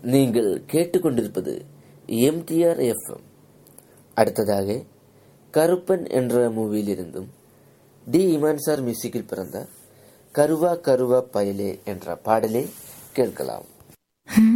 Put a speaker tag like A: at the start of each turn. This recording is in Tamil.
A: நீங்கள் கேட்டுக்கொண்டிருப்பது எம்டிஆர் எஃப்எம். அடுத்ததாக கருப்பன் என்ற மூவியில் இருந்தும் டி இமான் சார் மியூசிக்கில் பிறந்த கருவா கருவா பயலே என்ற பாடலை கேட்கலாம்.